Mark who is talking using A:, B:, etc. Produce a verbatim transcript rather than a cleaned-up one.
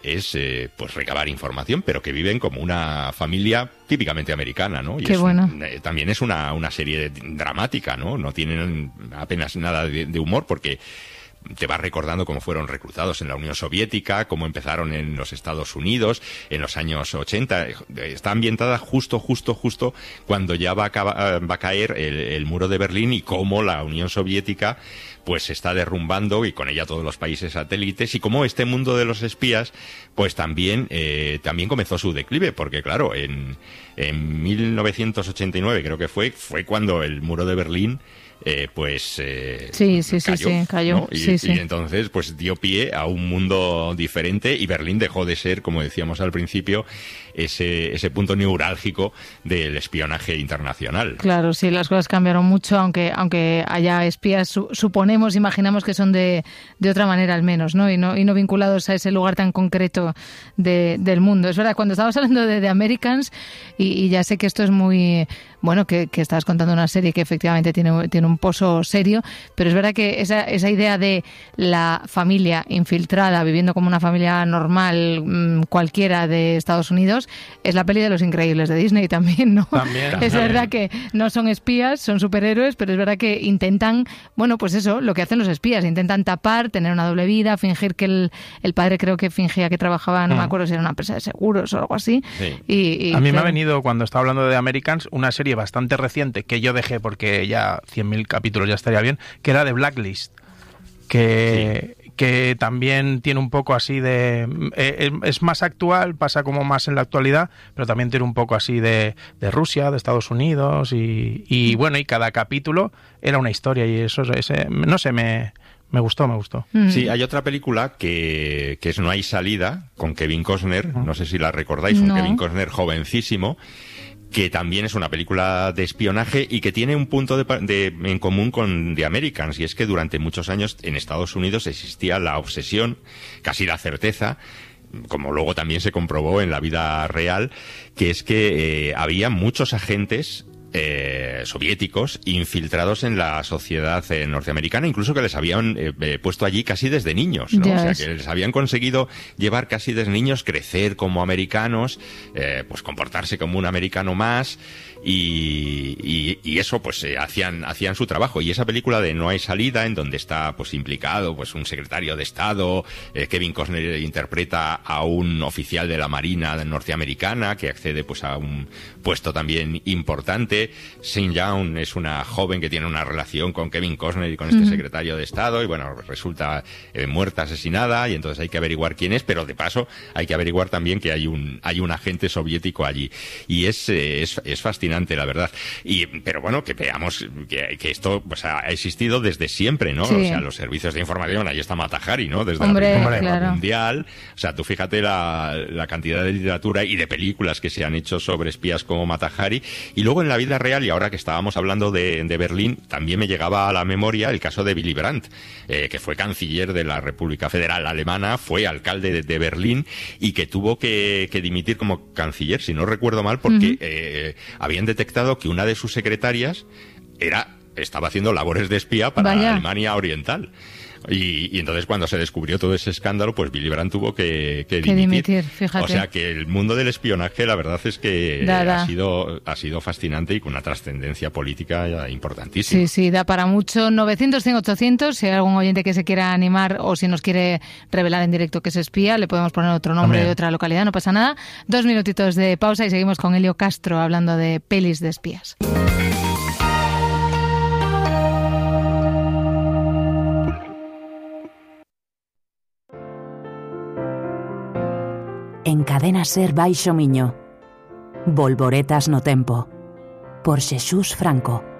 A: es eh, pues recabar información, pero que viven como una familia típicamente americana, ¿no? Y
B: Qué
A: es
B: bueno.
A: un, eh, también es una, una serie dramática, ¿no? No tienen apenas nada de, de humor, porque te vas recordando cómo fueron reclutados en la Unión Soviética, cómo empezaron en los Estados Unidos en los años ochenta. Está ambientada justo, justo, justo cuando ya va a, acabar, va a caer el, el muro de Berlín, y cómo la Unión Soviética pues se está derrumbando, y con ella todos los países satélites, y cómo este mundo de los espías pues también eh, también comenzó su declive, porque claro, en, en mil novecientos ochenta y nueve creo que fue, fue cuando el muro de Berlín Eh, pues eh,
B: sí, sí,
A: cayó,
B: sí, sí, cayó.
A: ¿no? Y,
B: sí, sí.
A: y entonces pues dio pie a un mundo diferente, y Berlín dejó de ser, como decíamos al principio, ese, ese punto neurálgico del espionaje internacional.
B: Claro, sí, las cosas cambiaron mucho, aunque aunque haya espías, su, suponemos, imaginamos que son de, de otra manera al menos, ¿no? Y no y no vinculados a ese lugar tan concreto de, del mundo. Es verdad, cuando estábamos hablando de The Americans, y, y ya sé que esto es muy... Bueno, que, que estabas contando una serie que efectivamente tiene, tiene un pozo serio, pero es verdad que esa, esa idea de la familia infiltrada, viviendo como una familia normal, mmm, cualquiera de Estados Unidos, es la peli de Los Increíbles de Disney también, ¿no?
C: También.
B: Es
C: También.
B: verdad que no son espías, son superhéroes, pero es verdad que intentan, bueno, pues eso, lo que hacen los espías, intentan tapar, tener una doble vida, fingir que el, el padre creo que fingía que trabajaba, no mm. me acuerdo si era una empresa de seguros o algo así.
A: Sí.
B: Y, y
C: a mí
B: claro,
C: me ha venido, cuando estaba hablando de Americans, una serie bastante reciente que yo dejé porque ya cien mil capítulos ya estaría bien, que era de Blacklist, que, sí. que también tiene un poco así de... Eh, es más actual, pasa como más en la actualidad, pero también tiene un poco así de, de Rusia, de Estados Unidos, y, y bueno, y cada capítulo era una historia, y eso, ese, no sé, me... Me gustó, me gustó.
A: Sí, hay otra película que, que es No hay salida, con Kevin Costner, no sé si la recordáis,
B: no.
A: un Kevin Costner jovencísimo, que también es una película de espionaje y que tiene un punto de, de, en común con The Americans, y es que durante muchos años en Estados Unidos existía la obsesión, casi la certeza, como luego también se comprobó en la vida real, que es que eh, había muchos agentes Eh, soviéticos infiltrados en la sociedad eh, norteamericana, incluso que les habían eh, eh, puesto allí casi desde niños, ¿no?
B: Ya
A: O sea,
B: es.
A: que les habían conseguido llevar casi desde niños, crecer como americanos, eh, pues comportarse como un americano más, y, y, y eso pues eh, hacían hacían su trabajo. Y esa película de No hay salida, en donde está pues implicado pues un secretario de Estado, eh, Kevin Costner interpreta a un oficial de la Marina norteamericana que accede pues a un puesto también importante. Sin Young es una joven que tiene una relación con Kevin Costner y con este uh-huh. secretario de Estado, y bueno, resulta eh, muerta, asesinada, y entonces hay que averiguar quién es, pero de paso hay que averiguar también que hay un hay un agente soviético allí, y es eh, es, es fascinante, la verdad. Y pero bueno, que veamos que, que esto pues ha existido desde siempre, ¿no?
B: Sí.
A: O sea, los servicios de información, ahí está Mata Hari, ¿no? Desde
B: Hombre,
A: la Primera Guerra
B: claro.
A: Mundial. O sea, tú fíjate la, la cantidad de literatura y de películas que se han hecho sobre espías como Mata Hari. Y luego en la vida real, y ahora que estábamos hablando de, de Berlín, también me llegaba a la memoria el caso de Willy Brandt, eh, que fue canciller de la República Federal Alemana, fue alcalde de, de Berlín, y que tuvo que, que dimitir como canciller, si no recuerdo mal, porque uh-huh. eh, habían detectado que una de sus secretarias era estaba haciendo labores de espía para
B: Vaya.
A: Alemania Oriental. Y, y entonces cuando se descubrió todo ese escándalo, pues Willy Brandt tuvo que, que,
B: que
A: dimitir.
B: dimitir, fíjate.
A: O sea que el mundo del espionaje, la verdad es que
B: da, da.
A: ha sido ha sido fascinante y con una trascendencia política importantísima.
B: Sí, sí, da para mucho. novecientos, cien, ochocientos, si hay algún oyente que se quiera animar o si nos quiere revelar en directo que es espía, le podemos poner otro nombre Hombre. de otra localidad, no pasa nada. Dos minutitos de pausa y seguimos con Elio Castro hablando de pelis de espías.
D: En Cadena Ser Baixo Miño, Volvoretas no tempo, por Xesús Franco.